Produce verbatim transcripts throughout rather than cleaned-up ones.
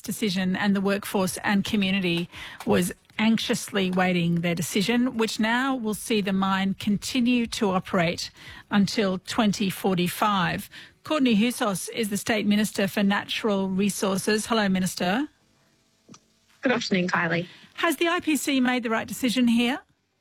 decision, and the workforce and community was anxiously waiting their decision, which now will see the mine continue to operate until twenty forty-five. Courtney Houssos is the State Minister for Natural Resources. Hello, Minister. Good afternoon, Kylie. Has the I P C made the right decision here?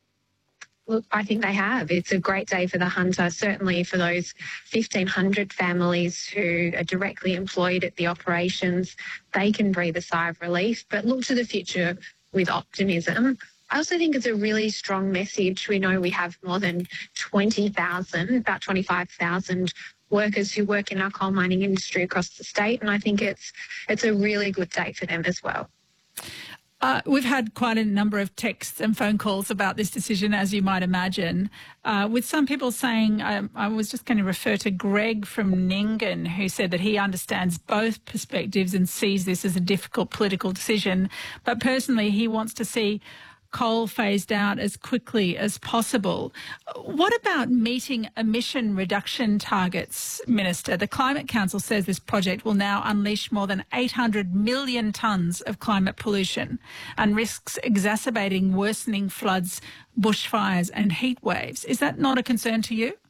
Look, I think they have. It's a great day for the Hunter, certainly for those fifteen hundred families who are directly employed at the operations. They can breathe a sigh of relief, but look to the future with optimism. I also think it's a really strong message. We know we have more than twenty thousand, about twenty-five thousand workers who work in our coal mining industry across the state, and I think it's it's a really good day for them as well. Uh, we've had quite a number of texts and phone calls about this decision, as you might imagine, uh, with some people saying, um, I was just going to refer to Greg from Nyngan, who said that he understands both perspectives and sees this as a difficult political decision. But personally, he wants to see coal phased out as quickly as possible. What about meeting emission reduction targets, Minister? The Climate Council says this project will now unleash more than eight hundred million tonnes of climate pollution and risks exacerbating worsening floods, bushfires and heat waves. Is that not a concern to you?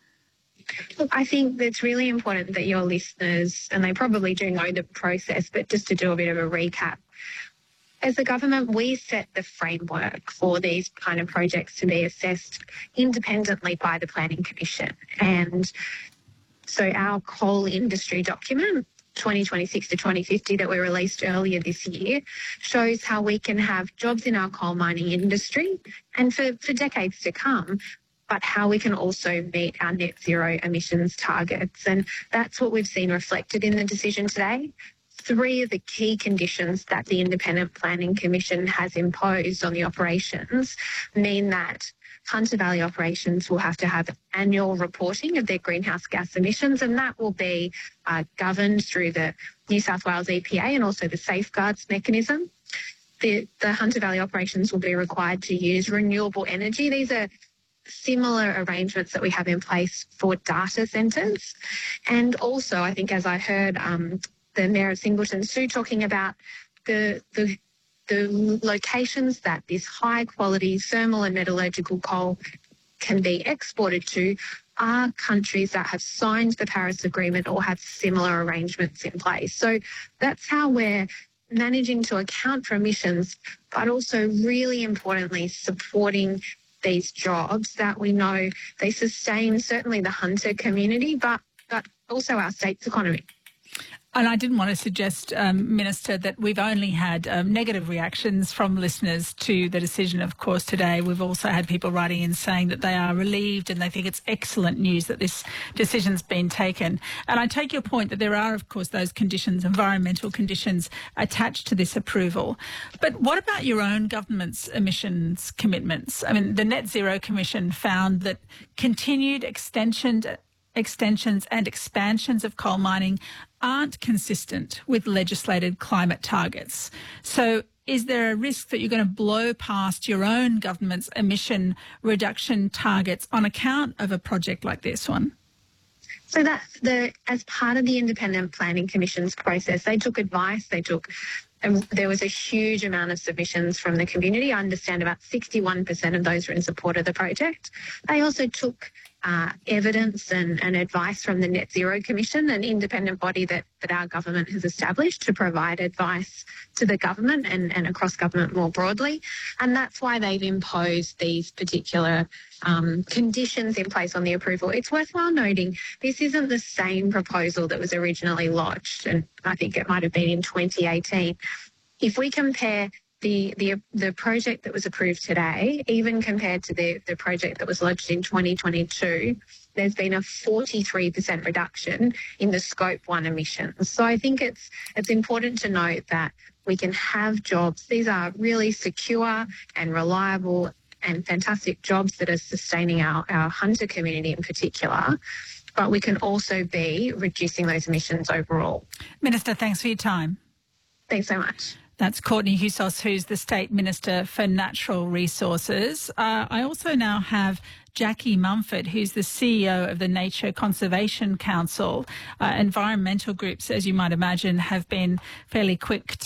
Look, I think it's really important that your listeners, and they probably do know the process, but just to do a bit of a recap, as the government, we set the framework for these kind of projects to be assessed independently by the Planning Commission. And so our coal industry document, twenty twenty-six to twenty fifty, that we released earlier this year, shows how we can have jobs in our coal mining industry and for, for decades to come, but how we can also meet our net zero emissions targets. And that's what we've seen reflected in the decision today. Three of the key conditions that the Independent Planning Commission has imposed on the operations mean that Hunter Valley operations will have to have annual reporting of their greenhouse gas emissions, and that will be uh, governed through the New South Wales E P A and also the safeguards mechanism. The, the Hunter Valley operations will be required to use renewable energy. These are similar arrangements that we have in place for data centres. And also, I think, as I heard um, the Mayor of Singleton, Sue, talking about the, the the locations that this high-quality thermal and metallurgical coal can be exported to are countries that have signed the Paris Agreement or have similar arrangements in place. So that's how we're managing to account for emissions, but also really importantly supporting these jobs that we know they sustain certainly the Hunter community, but, but also our state's economy. And I didn't want to suggest, um, Minister, that we've only had um, negative reactions from listeners to the decision, of course, today. We've also had people writing in saying that they are relieved and they think it's excellent news that this decision's been taken. And I take your point that there are, of course, those conditions, environmental conditions attached to this approval. But what about your own government's emissions commitments? I mean, the Net Zero Commission found that continued extension extensions and expansions of coal mining aren't consistent with legislated climate targets. So is there a risk that you're going to blow past your own government's emission reduction targets on account of a project like this one? So that the as part of the Independent Planning Commission's process, they took advice, they took Um, there was a huge amount of submissions from the community. I understand about sixty-one percent of those were in support of the project. They also took uh, evidence and, and advice from the Net Zero Commission, an independent body that, that our government has established to provide advice to the government and, and across government more broadly. And that's why they've imposed these particular um, conditions in place on the approval. It's worthwhile noting this isn't the same proposal that was originally lodged, and I think it might have been in twenty eighteen. If we compare the, the the project that was approved today, even compared to the, the project that was lodged in twenty twenty-two, there's been a forty-three percent reduction in the Scope one emissions. So I think it's it's important to note that we can have jobs. These are really secure and reliable and fantastic jobs that are sustaining our, our Hunter community in particular, but we can also be reducing those emissions overall. Minister, thanks for your time. Thanks so much. That's Courtney Houssos, who's the State Minister for Natural Resources. Uh, I also now have Jackie Mumford, who's the C E O of the Nature Conservation Council. Uh, environmental groups, as you might imagine, have been fairly quick